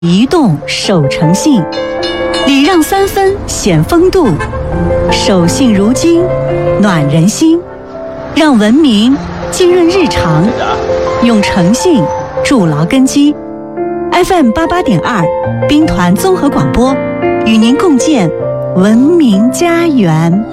移动守诚信，礼让三分显风度，守信如金，暖人心。让文明浸润日常，用诚信筑牢根基。FM88.2兵团综合广播，与您共建文明家园。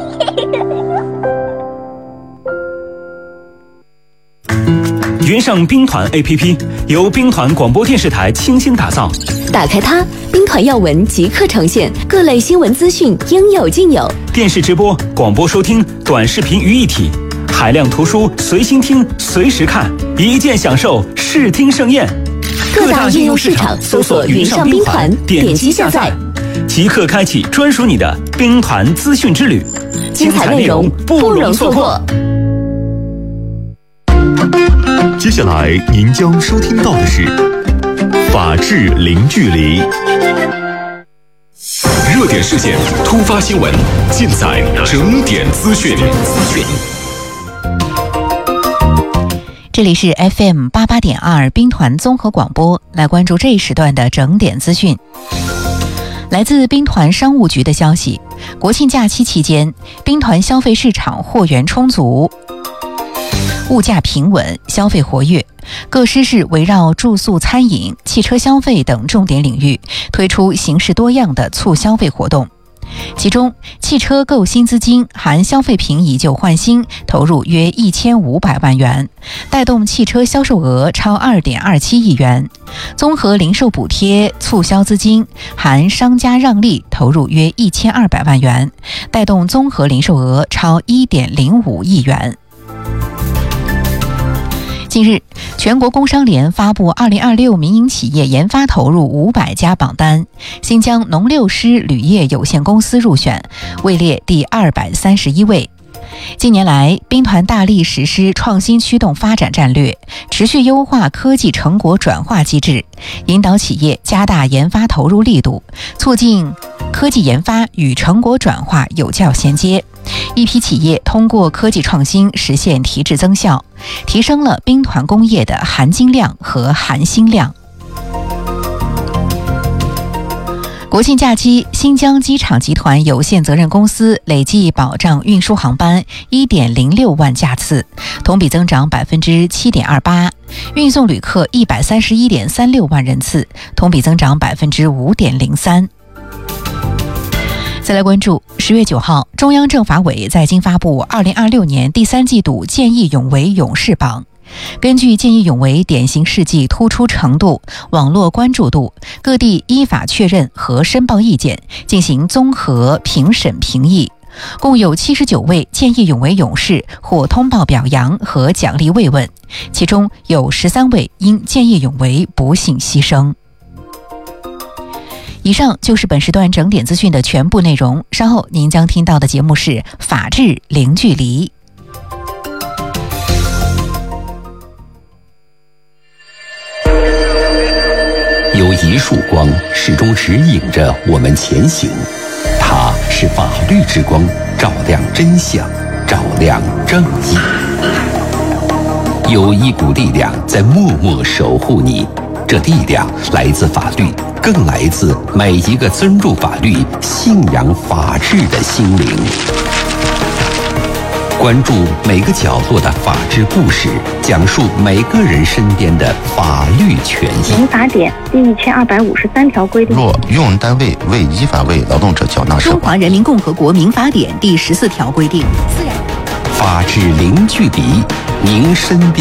云上兵团 APP 由兵团广播电视台倾心打造， 打开它，兵团要闻即刻呈现，各类新闻资讯应有尽有。 电视直播、广播收听、短视频于一体，海量图书随心听、随时看，一键享受视听盛宴。 各大应用市场搜索云上兵团，点击下载， 即刻开启专属你的兵团资讯之旅， 精彩内容不容错过。 接下来您将收听到的是法治零距离，热点事件、突发新闻尽在整点资讯。 这里是 FM88.2兵团综合广播，来关注这一时段的整点资讯。来自兵团商务局的消息，国庆假期期间，兵团消费市场货源充足，物价平稳，消费活跃。各师是围绕住宿、餐饮、汽车消费等重点领域，推出形式多样的促消费活动。其中，汽车购新资金含消费品以旧换新投入约1500万元，带动汽车销售额超2.27亿元；综合零售补贴促销资金含商家让利投入约1200万元，带动综合零售额超1.05亿元。近日，全国工商联发布2026民营企业研发投入500家榜单，新疆农六师铝业有限公司入选，位列第231位。近年来，兵团大力实施创新驱动发展战略，持续优化科技成果转化机制，引导企业加大研发投入力度，促进科技研发与成果转化有效衔接。一批企业通过科技创新实现提质增效，提升了兵团工业的含金量和含薪量。国庆假期，新疆机场集团有限责任公司累计保障运输航班 1.06 万架次，同比增长 7.28%， 运送旅客 131.36 万人次，同比增长 5.03%。再来关注10月9号，中央政法委在京发布2026年第3季度见义勇为勇士榜。根据见义勇为典型事迹突出程度、网络关注度，各地依法确认和申报意见，进行综合评审评议。共有79位见义勇为勇士获通报表扬和奖励慰问，其中有13位因见义勇为不幸牺牲。以上就是本时段整点资讯的全部内容，稍后您将听到的节目是法治零距离。 有一束光始终指引着我们前行，它是法律之光，照亮真相，照亮正义。有一股力量在默默守护你，这力量来自法律，更来自每一个尊重法律、信仰法治的心灵。关注每个角落的法治故事，讲述每个人身边的法律权益。 民法典第1253条规定， 若用人单位未依法为劳动者缴纳社保。 中华人民共和国民法典第14条规定， 法治零距离，您身边